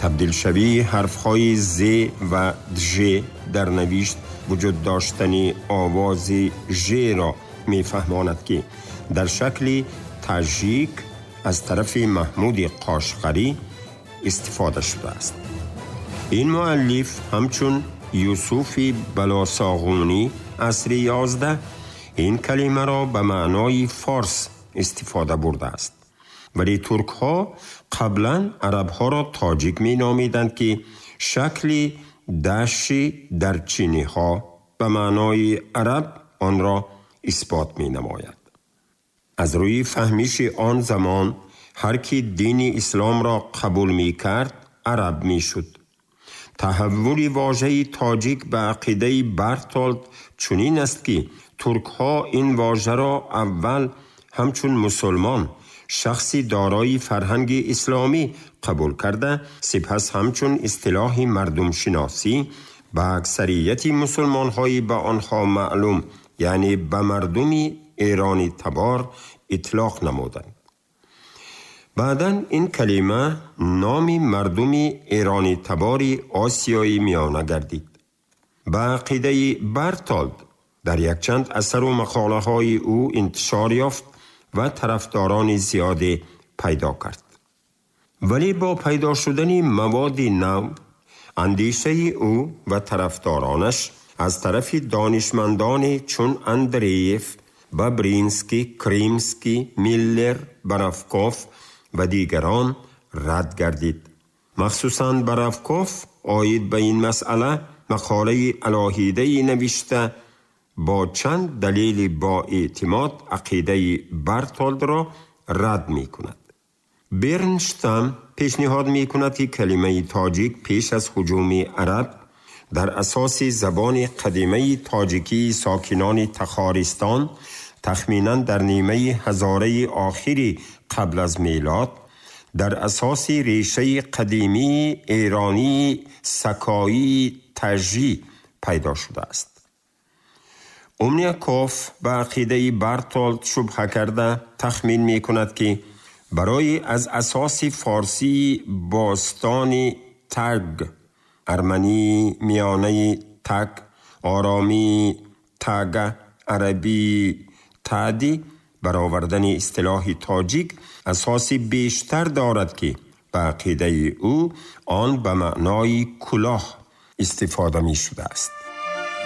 تبدیل شوی حرفهای ز و دژ در نوشت وجود داشتن آواز ژ را می‌فهماند که در شکل تاجیک از طرف محمود قاشقری استفاده شده است. این مؤلف همچون یوسف بلاساغونی عصر 11 این کلمه را به معنای فارس استفاده برده است. ولی ترک ها قبلا عرب ها را تاجیک می نامیدند که شکل دشت در چینی ها به معنای عرب آن را اثبات می نماید. از روی فهمیش آن زمان هر کی دین اسلام را قبول می کرد عرب می شد. تحول واژه تاجیک به عقیده برتولد چنین است که ترک ها این واژه را اول همچون مسلمان شخصی دارای فرهنگ اسلامی قبول کرده، سپس همچون اصطلاح مردم شناسی به اکثریت مسلمان های به آنها معلوم یعنی به مردم ایرانی تبار اطلاق نمودند. بعداً این کلمه نام مردم ایرانی تباری آسیایی میانه گردید. به عقیده برتولد در یک چند اثر و مقاله های او انتشار یافت و طرفداران زیادی پیدا کرد. ولی با پیدا شدن مواد نو، اندیشه او و طرفدارانش از طرف دانشمندان چون اندریف، بابرینسکی، کریمسکی، میلر، براوکوف و دیگران رد گردید. مخصوصاً براوکوف آید به این مسئله مقاله علاهیده‌ای نوشته با چند دلیل با اعتماد عقیده برتولد را رد می کند. برنشتم پیشنهاد می کند که کلمه تاجیک پیش از هجوم عرب در اساس زبان قدیمه تاجیکی ساکنان تخارستان تخمیناً در نیمه هزاره آخری قبل از میلاد در اساس ریشه قدیمی ایرانی سکایی تاجی پیدا شده است. اومنیاکوف به عقیده برتولد شبهه کرده تخمین می کند که برای از اساس فارسی باستانی تگ، ارمنی میانه تگ، آرامی تگ، عربی تادی برآوردن اصطلاح تاجیک اساسی بیشتر دارد که به عقیده او آن به معنای کلاه استفاده می شده است.